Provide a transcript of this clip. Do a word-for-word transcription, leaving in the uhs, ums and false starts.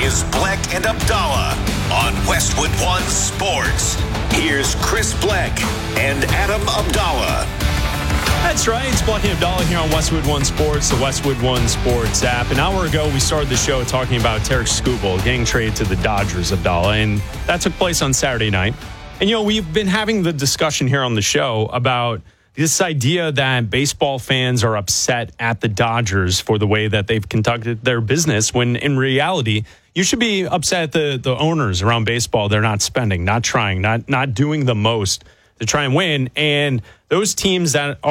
is Bleck and Abdallah on Westwood One Sports. Here's Chris Bleck and Adam Abdallah. That's right. It's Bleck and Abdallah here on Westwood One Sports, the Westwood One Sports app. An hour ago, we started the show talking about Tarik Skubal getting traded to the Dodgers, Abdallah, and that took place on Saturday night. And, you know, we've been having the discussion here on the show about this idea that baseball fans are upset at the Dodgers for the way that they've conducted their business, when in reality, you should be upset at the, the owners around baseball. They're not spending, not trying, not not doing the most to try and win. And those teams that